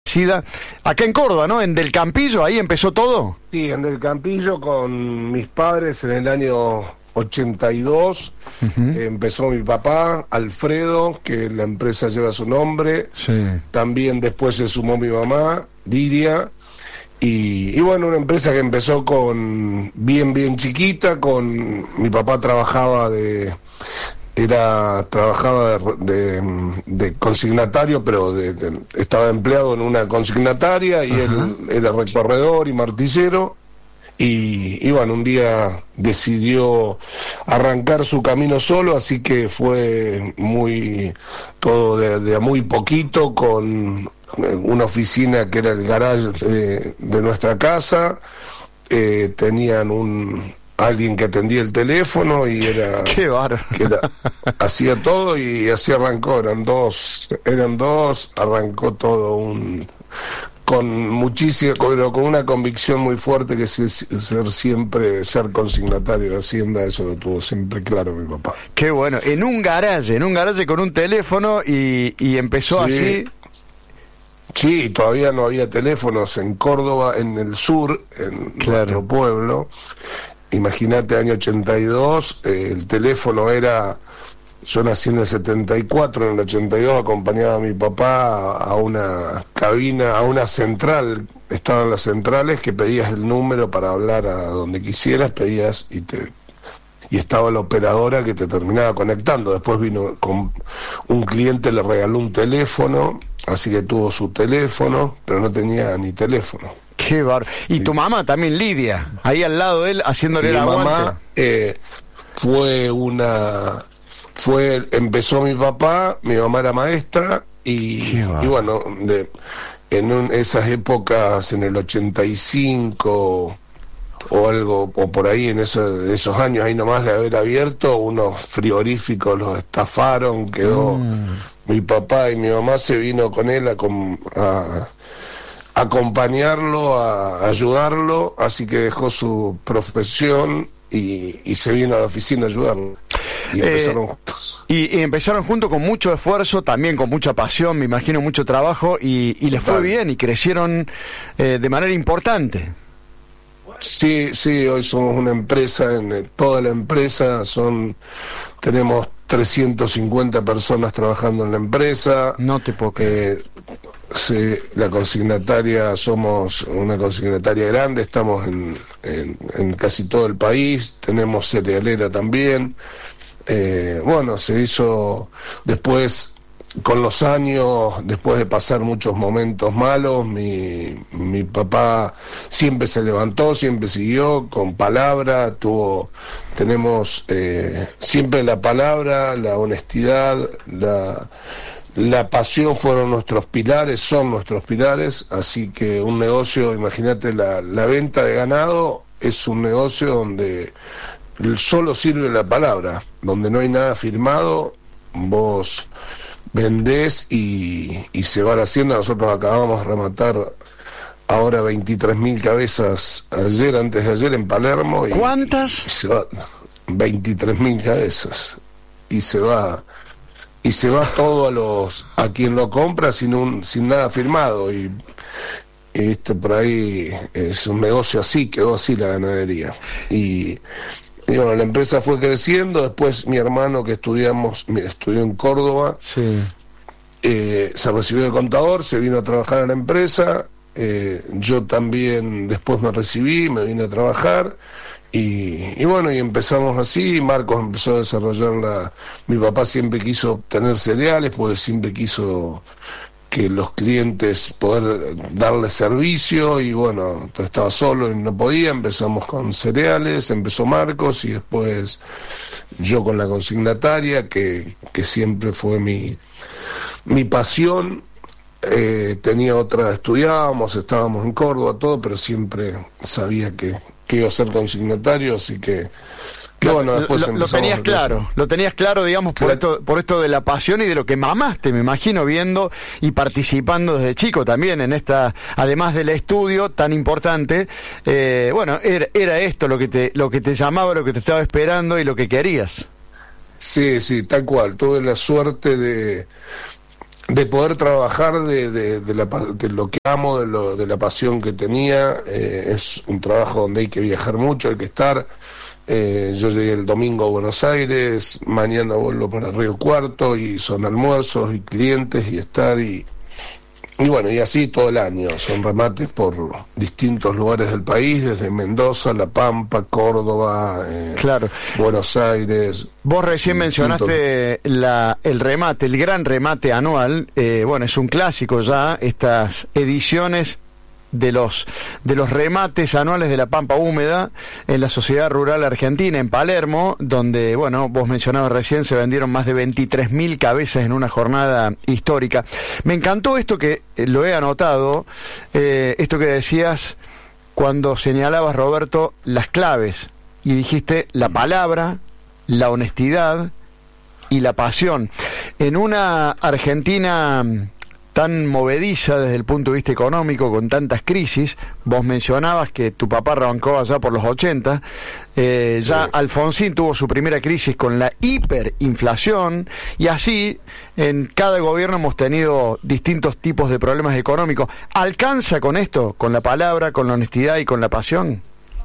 SIDA, acá en Córdoba, ¿no? En Del Campillo, ahí empezó todo. Sí, en Del Campillo con mis padres en el año 82. Empezó mi papá, Alfredo, que la empresa lleva su nombre. Sí. También después se sumó mi mamá, Lidia. Y bueno, una empresa que empezó con bien chiquita, con mi papá trabajaba de consignatario, pero estaba empleado en una consignataria y él era recorredor y martillero. Y bueno, un día decidió arrancar su camino solo, así que fue todo de a muy poquito, con una oficina que era el garage de nuestra casa. Tenían alguien que atendía el teléfono y era... ¡Qué bárbaro! Hacía todo y así arrancó. Eran dos, arrancó todo con muchísima, pero con una convicción muy fuerte que ser consignatario de Hacienda, eso lo tuvo siempre claro mi papá. Qué bueno, en un garaje con un teléfono y empezó así. Sí, todavía no había teléfonos en Córdoba, en el sur, en nuestro pueblo. Imagínate, año 82, el teléfono era... Yo nací en el 74, en el 82 acompañaba a mi papá a una cabina, a una central. Estaban las centrales que pedías el número para hablar a donde quisieras, pedías y estaba la operadora que te terminaba conectando. Después vino con un cliente, le regaló un teléfono, así que tuvo su teléfono, pero no tenía ni teléfono. Qué bárbaro. Y sí. Tu mamá también, Lidia, ahí al lado de él haciéndole el aguante. Mamá empezó mi papá, mi mamá era maestra y bueno, en esas épocas, en el 85 o algo, o por ahí, en esos años, ahí nomás de haber abierto, unos frigoríficos los estafaron, quedó mi papá y mi mamá se vino con él a acompañarlo, a ayudarlo, así que dejó su profesión y se vino a la oficina a ayudarlo. Y empezaron juntos. Y empezaron juntos con mucho esfuerzo, también con mucha pasión, me imagino, mucho trabajo, y les fue bien y crecieron de manera importante. Sí, hoy somos una empresa, toda la empresa tenemos 350 personas trabajando en la empresa. No te puedo creer. Sí, la consignataria, somos una consignataria grande, estamos en casi todo el país, tenemos cerealera también. Bueno, se hizo después, con los años, después de pasar muchos momentos malos, mi papá siempre se levantó, siempre siguió con palabra, tenemos siempre la palabra, la honestidad, la pasión son nuestros pilares, así que un negocio, imagínate, la venta de ganado es un negocio donde solo sirve la palabra, donde no hay nada firmado, vos vendés y se va a la hacienda. Nosotros acabamos de rematar ahora 23.000 cabezas antes de ayer en Palermo. ¿Cuántas? 23.000 cabezas. Y se va todo a quien lo compra sin nada firmado. Y esto por ahí es un negocio así, quedó así la ganadería. Y bueno, la empresa fue creciendo. Después mi hermano, que estudió en Córdoba, sí. Se recibió de contador, se vino a trabajar a la empresa. Yo también después me recibí, me vine a trabajar y bueno, y empezamos así. Marcos empezó a desarrollar mi papá siempre quiso tener cereales, pues siempre quiso que los clientes poder darle servicio, y bueno, estaba solo y no podía. Empezamos con cereales, empezó Marcos y después yo con la consignataria, que siempre fue mi pasión. Tenía otra, estudiábamos, estábamos en Córdoba, todo, pero siempre sabía que iba a ser consignatario, así que bueno, después lo tenías claro, digamos, por esto de la pasión y de lo que mamaste, me imagino, viendo y participando desde chico también en esta, además del estudio tan importante. Bueno, era esto lo que te llamaba, lo que te estaba esperando y lo que querías. Sí, tal cual. Tuve la suerte de de poder trabajar de lo que amo, de la pasión que tenía. Es un trabajo donde hay que viajar mucho, hay que estar. Yo llegué el domingo a Buenos Aires, mañana vuelvo para Río Cuarto, y son almuerzos y clientes y estar y bueno, y así todo el año. Son remates por distintos lugares del país, desde Mendoza, La Pampa, Córdoba, claro. Buenos Aires. Vos recién mencionaste el remate, el gran remate anual. Bueno, es un clásico ya, estas ediciones de los remates anuales de la Pampa Húmeda en la Sociedad Rural Argentina en Palermo, donde, bueno, vos mencionabas recién, se vendieron más de 23.000 cabezas en una jornada histórica. Me encantó esto que lo he anotado, esto que decías cuando señalabas, Roberto, las claves, y dijiste la palabra, la honestidad y la pasión. En una Argentina tan movediza desde el punto de vista económico, con tantas crisis, vos mencionabas que tu papá arrancó allá por los 80, ya sí. Alfonsín tuvo su primera crisis con la hiperinflación, y así en cada gobierno hemos tenido distintos tipos de problemas económicos. ¿Alcanza con esto, con la palabra, con la honestidad y con la pasión?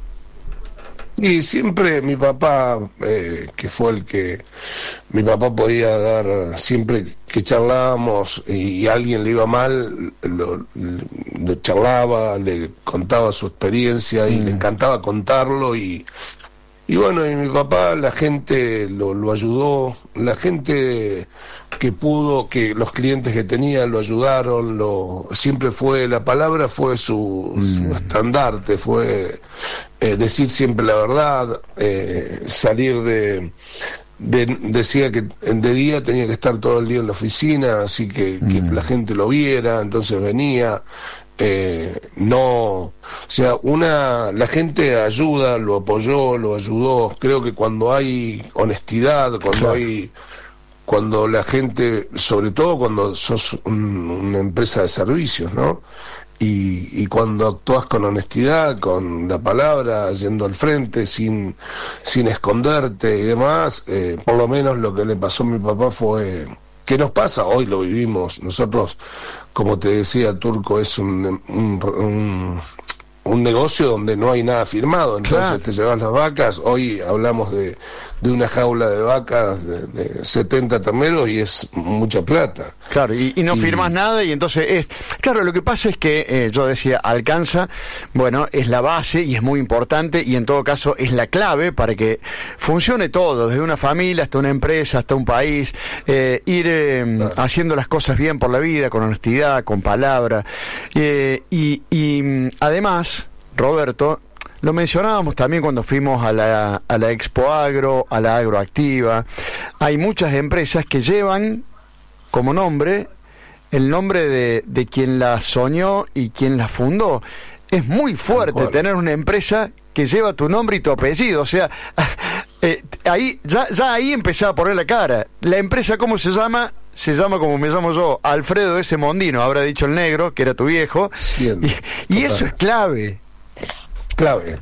Y siempre mi papá, que fue el que mi papá podía dar, siempre que charlábamos y a alguien le iba mal, lo charlaba, le contaba su experiencia y le encantaba contarlo, y bueno, y mi papá, la gente lo ayudó, la gente que pudo, que los clientes que tenía lo ayudaron, siempre fue, la palabra fue su estandarte, fue decir siempre la verdad, salir decía que de día tenía que estar todo el día en la oficina, así que la gente lo viera, entonces venía. O sea, la gente ayuda, lo apoyó, lo ayudó. Creo que cuando hay honestidad, cuando la gente, sobre todo cuando sos una empresa de servicios, ¿no? Y cuando actúas con honestidad, con la palabra, yendo al frente, sin esconderte y demás, por lo menos lo que le pasó a mi papá fue... ¿Qué nos pasa? Hoy lo vivimos. Nosotros, como te decía, Turco, es un negocio donde no hay nada firmado. Entonces claro, te llevas las vacas. Hoy hablamos de una jaula de vacas de 70 terneros y es mucha plata. Claro, y no firmas nada, y entonces claro, lo que pasa es que, yo decía, alcanza, bueno, es la base y es muy importante, y en todo caso es la clave para que funcione todo, desde una familia hasta una empresa, hasta un país, claro, haciendo las cosas bien por la vida, con honestidad, con palabra, y además, Roberto, lo mencionábamos también cuando fuimos a la Expo Agro, a la Agroactiva. Hay muchas empresas que llevan como nombre el nombre de quien la soñó y quien la fundó. Es muy fuerte tener una empresa que lleva tu nombre y tu apellido. O sea, ahí ahí empezaba a poner la cara. La empresa, ¿cómo se llama? Se llama como me llamo yo, Alfredo S. Mondino, habrá dicho el negro, que era tu viejo. Y eso es clave. Clave.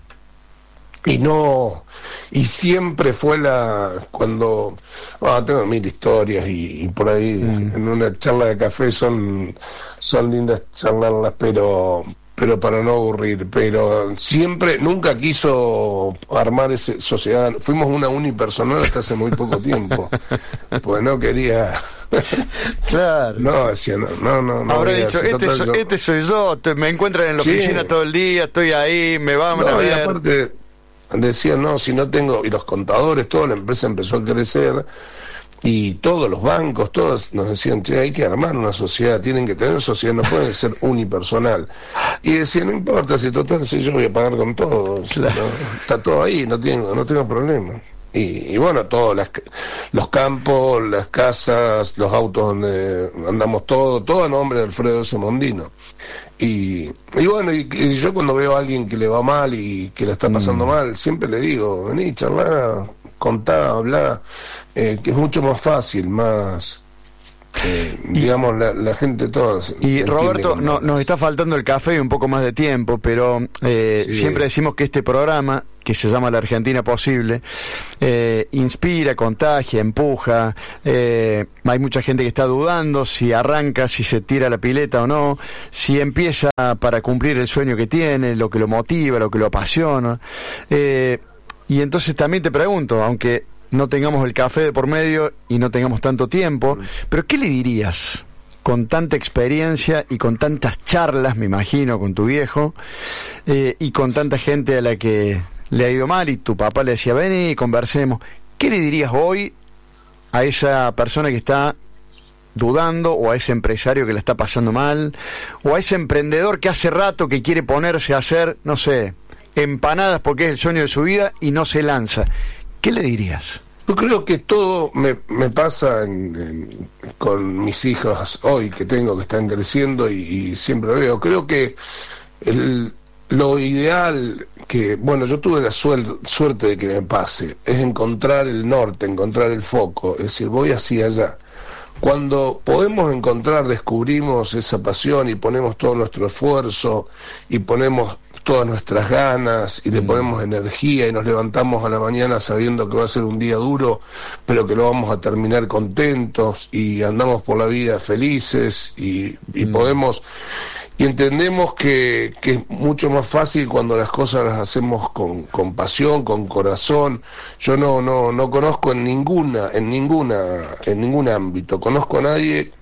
Y siempre fue cuando tengo 1000 historias y por ahí en una charla de café son lindas charlarlas, pero para no aburrir, pero siempre, nunca quiso armar esa sociedad. Fuimos una unipersonal hasta hace muy poco tiempo, pues no quería. Claro. No, decía, no. Habrá dicho, este soy yo, me encuentran en la oficina todo el día, estoy ahí, me van a ver. Y aparte decía, si no tengo, y los contadores, toda la empresa empezó a crecer, y todos los bancos, todos nos decían, hay que armar una sociedad, tienen que tener sociedad, no puede ser unipersonal. Y decía, no importa, si yo voy a pagar con todo, claro, está todo ahí, no tengo problema. Y bueno, todos los campos, las casas, los autos donde andamos, todo a nombre de Alfredo S. Mondino. Y bueno, y yo cuando veo a alguien que le va mal y que la está pasando mal, siempre le digo, vení, charlá, contá, hablá, que es mucho más fácil, más digamos, la gente toda. Y Roberto, nos está faltando el café y un poco más de tiempo, pero sí, siempre decimos que este programa, que se llama La Argentina Posible, inspira, contagia, empuja. Hay mucha gente que está dudando si arranca, si se tira la pileta o no, si empieza para cumplir el sueño que tiene, lo que lo motiva, lo que lo apasiona. Y entonces también te pregunto, aunque no tengamos el café de por medio y no tengamos tanto tiempo, pero ¿qué le dirías con tanta experiencia y con tantas charlas, me imagino, con tu viejo, y con tanta gente a la que le ha ido mal y tu papá le decía, ven y conversemos? ¿Qué le dirías hoy a esa persona que está dudando, o a ese empresario que la está pasando mal, o a ese emprendedor que hace rato que quiere ponerse a hacer, no sé, empanadas porque es el sueño de su vida y no se lanza? ¿Qué le dirías? Yo creo que todo me pasa con mis hijas hoy que tengo, que están creciendo y siempre veo. Creo que lo ideal que, bueno, yo tuve la suerte de que me pase, es encontrar el norte, encontrar el foco, es decir, voy hacia allá. Cuando podemos encontrar, descubrimos esa pasión y ponemos todo nuestro esfuerzo y ponemos todas nuestras ganas y le ponemos energía y nos levantamos a la mañana sabiendo que va a ser un día duro, pero que lo vamos a terminar contentos y andamos por la vida felices y podemos, y entendemos que es mucho más fácil cuando las cosas las hacemos con pasión, con corazón. Yo no conozco en ningún ámbito, conozco a nadie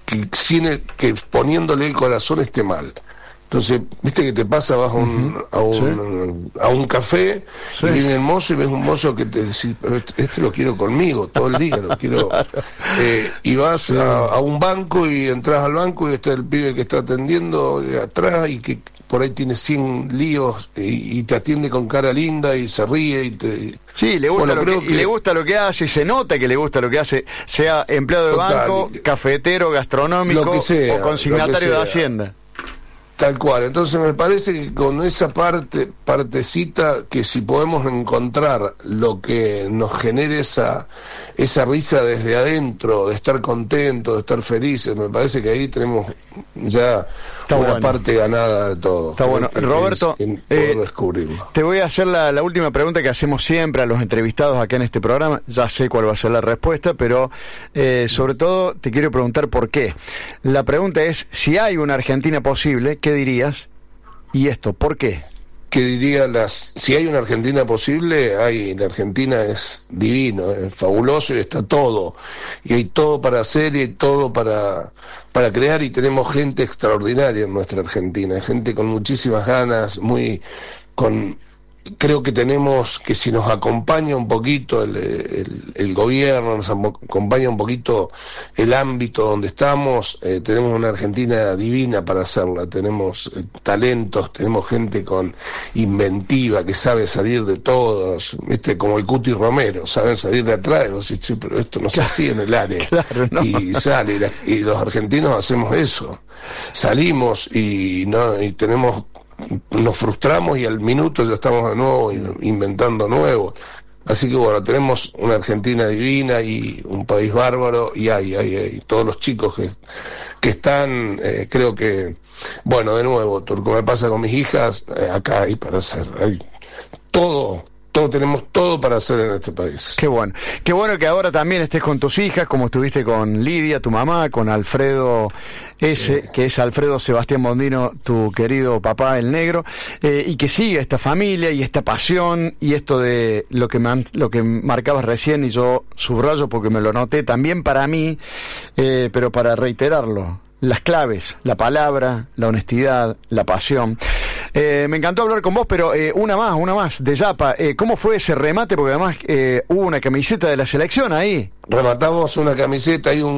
que poniéndole el corazón esté mal. Entonces, viste que te pasa, vas a un café, sí, y viene el mozo y ves un mozo que te dice, pero este lo quiero conmigo, todo el día lo quiero. Claro. Y vas, sí, a un banco y entras al banco y está el pibe que está atendiendo atrás y que por ahí tiene 100 líos y te atiende con cara linda y se ríe y te... Sí, le gusta, bueno, y le gusta lo que hace, y se nota que le gusta lo que hace, sea empleado de banco, cafetero, gastronómico, o consignatario de Hacienda. Tal cual. Entonces me parece que con esa partecita, que si podemos encontrar lo que nos genere esa risa desde adentro, de estar contentos, de estar felices, me parece que ahí tenemos ya una parte ganada de todo. Está bueno. Roberto, te voy a hacer la última pregunta que hacemos siempre a los entrevistados acá en este programa. Ya sé cuál va a ser la respuesta, pero sobre todo te quiero preguntar por qué. La pregunta es, si hay una Argentina posible, ¿qué dirías? Y esto, ¿por qué? Que diría, si hay una Argentina posible, la Argentina es divino, es fabuloso y está todo, y hay todo para hacer y hay todo para crear, y tenemos gente extraordinaria en nuestra Argentina, gente con muchísimas ganas, creo que tenemos que, si nos acompaña un poquito el gobierno, nos acompaña un poquito el ámbito donde estamos, tenemos una Argentina divina para hacerla, tenemos talentos, tenemos gente con inventiva que sabe salir de todos, ¿viste? Como el Cuti Romero, saben salir de atrás, y vos decís, pero esto no se hacía en el área, claro, no. Y sale, y los argentinos hacemos eso, salimos y nos frustramos y al minuto ya estamos de nuevo inventando nuevo. Así que bueno, tenemos una Argentina divina y un país bárbaro, y hay todos los chicos que están, creo que, bueno, de nuevo, Turco, me pasa con mis hijas, acá hay para hacer, hay todo, tenemos todo para hacer en este país. Qué bueno que ahora también estés con tus hijas, como estuviste con Lidia, tu mamá, con Alfredo sí, que es Alfredo Sebastián Bondino, tu querido papá, el negro, y que siga esta familia y esta pasión y esto de lo que marcabas recién, y yo subrayo porque me lo noté también para mí, pero para reiterarlo. Las claves, la palabra, la honestidad, la pasión. Me encantó hablar con vos, pero una más, de Yapa. ¿Cómo fue ese remate? Porque además hubo una camiseta de la selección ahí. Rematamos una camiseta, hay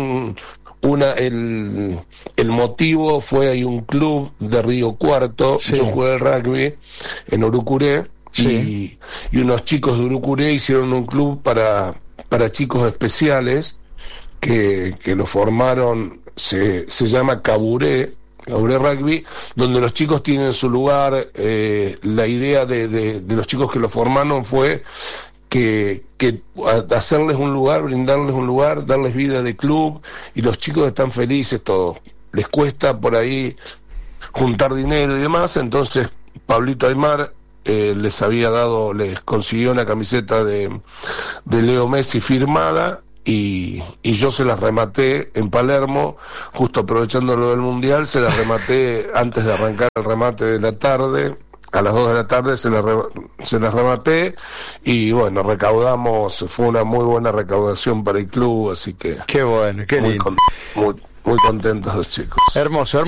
el motivo fue, hay un club de Río Cuarto, sí, yo jugué el rugby en Urucuré, sí, y unos chicos de Urucuré hicieron un club para chicos especiales que lo formaron. Se llama Caburé Rugby, donde los chicos tienen su lugar. La idea de los chicos que lo formaron fue que hacerles un lugar, brindarles un lugar, darles vida de club, y los chicos están felices todos. Les cuesta por ahí juntar dinero y demás, entonces Pablito Aymar les consiguió una camiseta de Leo Messi firmada, y yo se las rematé en Palermo, justo aprovechando lo del Mundial, se las rematé antes de arrancar el remate de la tarde. A las 2 de la tarde se las rematé, y bueno, recaudamos, fue una muy buena recaudación para el club, así que... Qué bueno, qué lindo. Muy contentos los chicos. Hermoso.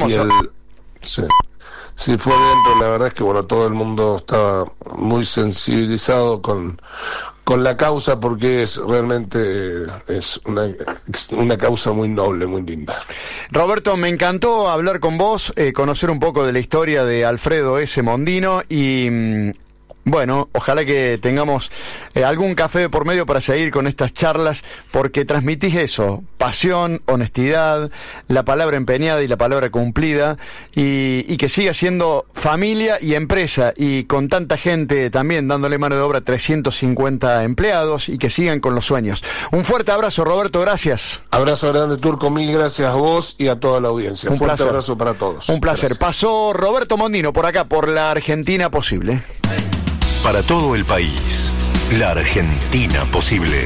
Sí, fue dentro, la verdad es que bueno, todo el mundo estaba muy sensibilizado con la causa, porque realmente es una causa muy noble, muy linda. Roberto, me encantó hablar con vos, conocer un poco de la historia de Alfredo S. Mondino, y bueno, ojalá que tengamos algún café de por medio para seguir con estas charlas, porque transmitís eso: pasión, honestidad, la palabra empeñada y la palabra cumplida, y que siga siendo familia y empresa, y con tanta gente también dándole mano de obra, 350 empleados, y que sigan con los sueños. Un fuerte abrazo, Roberto, gracias. Abrazo grande, Turco, mil gracias a vos y a toda la audiencia. Un fuerte abrazo para todos. Un placer. Gracias. Pasó Roberto Mondino por acá, por La Argentina Posible. Para todo el país, La Argentina Posible.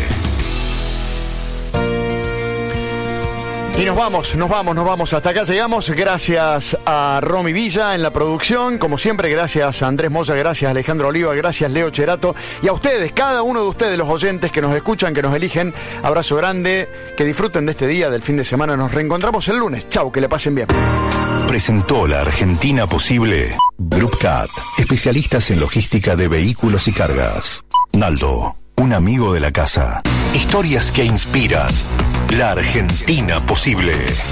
Y nos vamos, hasta acá llegamos. Gracias a Romy Villa en la producción, como siempre, gracias a Andrés Moya, gracias a Alejandro Oliva, gracias Leo Cherato, y a ustedes, cada uno de ustedes, los oyentes que nos escuchan, que nos eligen. Abrazo grande, que disfruten de este día, del fin de semana. Nos reencontramos el lunes. Chau, que le pasen bien. Presentó La Argentina Posible Group Cat, especialistas en logística de vehículos y cargas. Naldo, un amigo de la casa. Historias que inspiran. La Argentina Posible.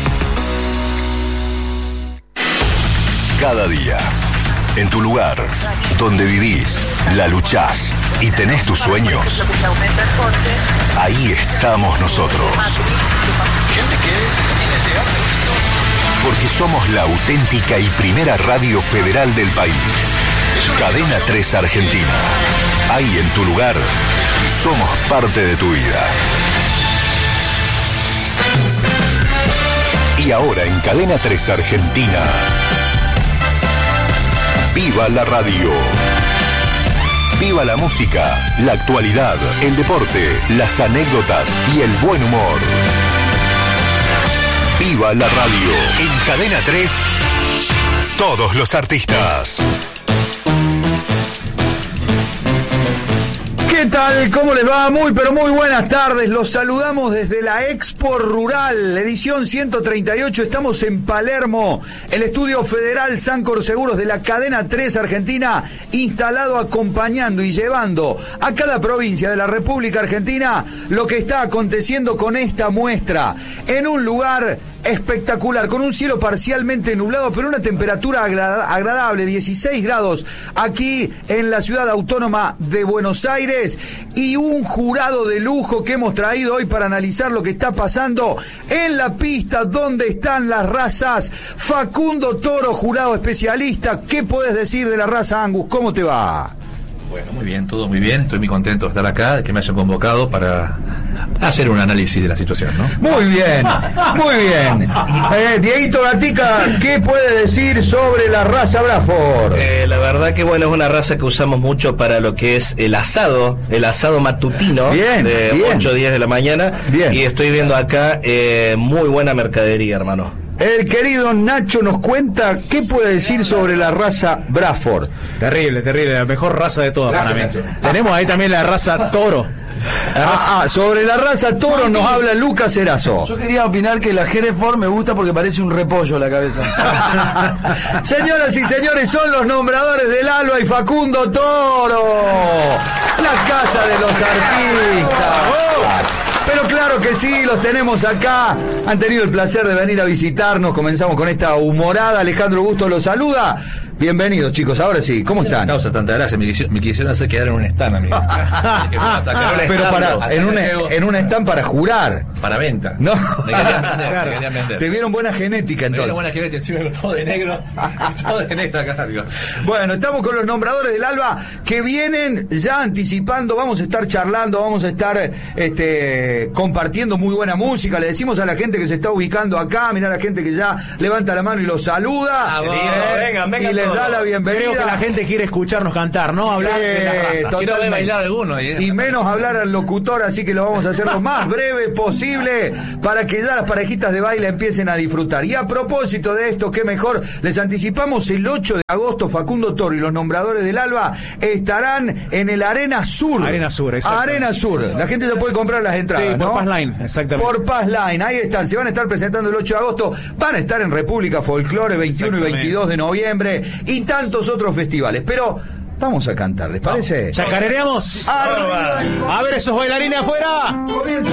Cada día, en tu lugar, donde vivís, la luchás y tenés tus sueños, ahí estamos nosotros. Porque somos la auténtica y primera radio federal del país. Cadena 3 Argentina. Ahí en tu lugar, somos parte de tu vida. Y ahora en Cadena 3 Argentina, ¡viva la radio! ¡Viva la música, la actualidad, el deporte, las anécdotas y el buen humor! ¡Viva la radio! En Cadena 3, todos los artistas. ¿Qué tal? ¿Cómo les va? Muy, pero muy buenas tardes. Los saludamos desde la Expo Rural, edición 138. Estamos en Palermo, el estudio federal Sancor Seguros de la Cadena 3 Argentina, instalado acompañando y llevando a cada provincia de la República Argentina lo que está aconteciendo con esta muestra, en un lugar espectacular, con un cielo parcialmente nublado, pero una temperatura agradable, 16 grados aquí en la ciudad autónoma de Buenos Aires, y un jurado de lujo que hemos traído hoy para analizar lo que está pasando en la pista donde están las razas. Facundo Toro, jurado especialista. ¿Qué podés decir de la raza Angus? ¿Cómo te va? Bueno, muy bien, todo muy bien. Estoy muy contento de estar acá, de que me hayan convocado para hacer un análisis de la situación, ¿no? Muy bien, muy bien. Dieguito Gatica, ¿qué puede decir sobre la raza Braford? La verdad que bueno, es una raza que usamos mucho para lo que es el asado matutino, bien, de bien. 8 o 10 de la mañana. Bien. Y estoy viendo acá muy buena mercadería, hermano. El querido Nacho nos cuenta qué puede decir sobre la raza Braford. Terrible, la mejor raza de todas para mí. Tenemos ahí también la raza Toro. Sobre la raza Toro nos habla Lucas Erazo. Yo quería opinar que la Hereford me gusta porque parece un repollo la cabeza. Señoras y señores, son los nombradores del Alba y Facundo Toro, la casa de los artistas. Pero claro que sí, los tenemos acá. Han tenido el placer de venir a visitarnos. Comenzamos con esta humorada. Alejandro Busto los saluda. Bienvenidos, chicos. Ahora sí, ¿cómo están? Causa tanta gracia, me quisieron hacer quedar en un stand, amigo. Pero en un stand para jurar. Para venta. No. Me querían vender. Te vieron buena genética, entonces. Buena genética, encima todo de negro. Todo de negro acá, digo. Bueno, estamos con los nombradores del ALBA que vienen ya anticipando. Vamos a estar charlando, vamos a estar compartiendo muy buena música. Le decimos a la gente que se está ubicando acá, mirá a la gente que ya levanta la mano y los saluda. Vengan. Y les da la bienvenida. Creo que la gente quiere escucharnos cantar, ¿no? Hablar de la raza. Quiero ver bailar alguno. Y menos hablar al locutor, así que lo vamos a hacer lo más breve posible para que ya las parejitas de baile empiecen a disfrutar. Y a propósito de esto, qué mejor, les anticipamos el 8 de agosto, Facundo Toro y los nombradores del ALBA estarán en el Arena Sur. Arena Sur, exacto. Arena Sur. La gente ya puede comprar las entradas, sí, ¿no? por Passline, exactamente. Por Passline, ahí están. Se van a estar presentando el 8 de agosto. Van a estar en República Folklore 21 y 22 de noviembre y tantos otros festivales. Pero vamos a cantar, ¿les parece? ¿Chacarereamos? ¡Arriba! A ver esos bailarines afuera. Comienza.